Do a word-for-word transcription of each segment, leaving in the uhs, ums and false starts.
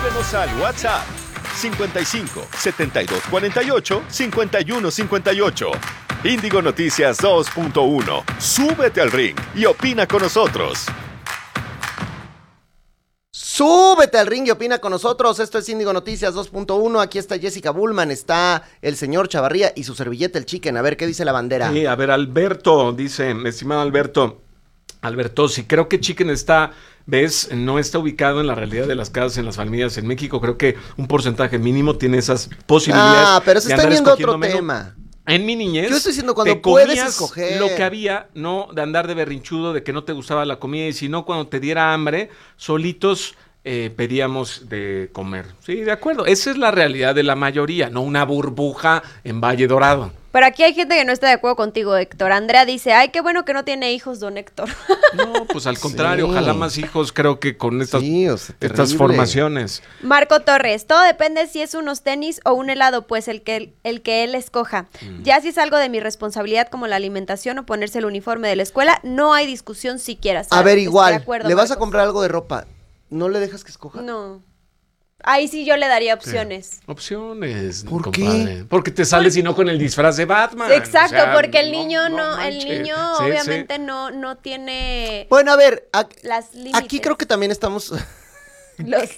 Escríbenos al WhatsApp cincuenta y cinco, setenta y dos cuarenta y ocho, cincuenta y uno cincuenta y ocho. Índigo Noticias dos punto uno. Súbete al ring y opina con nosotros. Súbete al ring y opina con nosotros. Esto es Índigo Noticias dos punto uno. Aquí está Jessica Bullman, está el señor Chavarría y su servilleta el Chicken. A ver, ¿qué dice la bandera? Sí, a ver, Alberto, dice, estimado Alberto, Alberto, sí, creo que Chicken está, ves, no está ubicado en la realidad de las casas, en las familias en México. Creo que un porcentaje mínimo tiene esas posibilidades. Ah, pero se de está andar viendo otro escogiendo menú. tema. En mi niñez, Yo estoy diciendo cuando te puedes comías escoger lo que había, no de andar de berrinchudo, de que no te gustaba la comida, y si no, cuando te diera hambre, solitos eh, pedíamos de comer. Sí, de acuerdo. Esa es la realidad de la mayoría, no una burbuja en Valle Dorado. Pero aquí hay gente que no está de acuerdo contigo, Héctor. Andrea dice, ay, qué bueno que no tiene hijos, don Héctor. No, pues al contrario, Sí. ojalá más hijos, creo que con estas, Sí, o sea, estas terrible. formaciones. Marco Torres, todo depende si es unos tenis o un helado, pues el que, el que él escoja. Mm. Ya si es algo de mi responsabilidad como la alimentación o ponerse el uniforme de la escuela, no hay discusión siquiera. A ¿sabes? ver, Estoy de igual, acuerdo, le vas a Marcos. comprar algo de ropa, ¿no le dejas que escoja? No. Ahí sí yo le daría opciones. Opciones, ¿Por compadre. Porque te sales y no con el disfraz de Batman. Exacto, O sea, porque el no- niño no no, el manches. niño Sí, obviamente sí. no, no tiene Bueno, a ver, ac- las límites. aquí creo que también estamos... Los-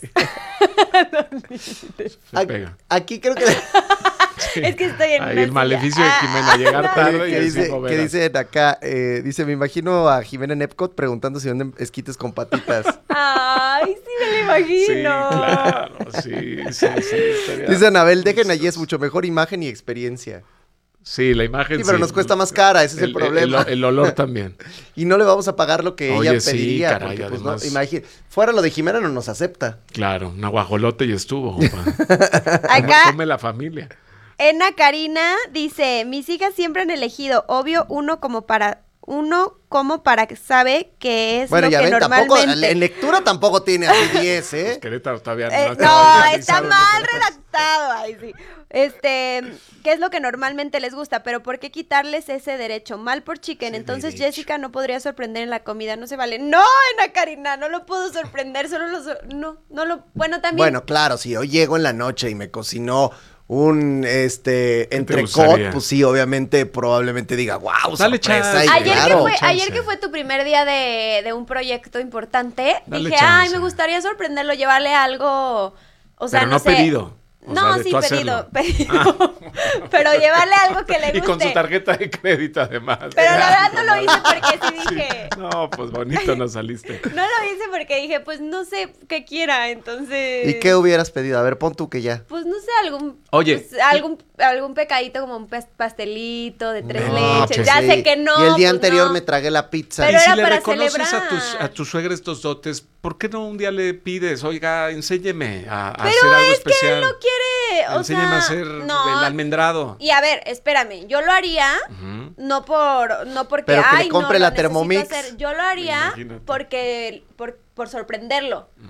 Se ac- pega. Aquí creo que... Es que estoy en Ahí una el maleficio de silla. Jimena, llegar Ah, tarde y que así dice, no que verás. dicen acá, eh, dice, me imagino a Jimena en Epcot preguntando si venden esquites con patitas. Ay, sí me lo Sí, imagino. claro, sí, sí, sí. estaría- Dice Anabel, dejen allí, es mucho mejor imagen y experiencia. Sí, la imagen Sí, pero nos cuesta más cara, ese es el problema. El, el olor también. Y no le vamos a pagar lo que Oye, ella sí, pediría. caray, porque, pues, además- no, imagínate, fuera lo de Jimena no nos acepta. Claro, un aguajolote y estuvo. compa. Acá, Come la familia. Ena Karina dice, mis hijas siempre han elegido, obvio, uno como para, uno como para que sabe que es Bueno, lo ya que ven, tampoco, normalmente. en lectura tampoco tiene así diez, ¿eh? Querétaro todavía Eh, no no, estaba está organizado. mal redactado. Ay, sí. Este, ¿qué es lo que normalmente les gusta? Pero ¿por qué quitarles ese derecho? Mal por Chicken. Ese Entonces derecho. Jessica no podría sorprender en la comida, no se vale. No, Ana Karina, no lo puedo sorprender, solo lo sor- no, no lo, bueno también. Bueno, claro, si yo llego en la noche y me cocinó un este te entrecot, gustaría? pues sí, obviamente, probablemente diga, wow, Dale sorpresa. chance. Y Ayer, claro. que fue, chance. ayer que fue tu primer día de, de un proyecto importante, Dale dije, chance. ay, me gustaría sorprenderlo, llevarle algo, o sea, Pero no, no sé. pedido. O No, sea, de sí, tú pedido, hacerlo. pedido. Pero llevarle algo que le guste. Y con su tarjeta de crédito además. Pero la verdad no lo hice porque sí dije. No, pues bonito no saliste. No lo hice porque dije, pues no sé qué quiera, entonces. ¿Y qué hubieras pedido? A ver, pon tú que ya. Pues no sé, algún. Oye. pues, algún, algún pecadito como un pas- pastelito de tres No, leches. pues ya Sí. sé que no. Y el día pues anterior no. me tragué la pizza. Pero y si era le para reconoces a celebrar. tus, a tu suegra estos dotes, ¿por qué no un día le pides, oiga, enséñeme a, a Pero hacer algo es especial? que él no quiere. O Enséñeme sea, a hacer no. el almendrado. Y a ver, espérame, yo lo haría. Ujú. No por, no porque, Pero que le ay, compre no, la lo necesito Thermomix. hacer. Yo lo haría Imagínate. porque, por, por sorprenderlo.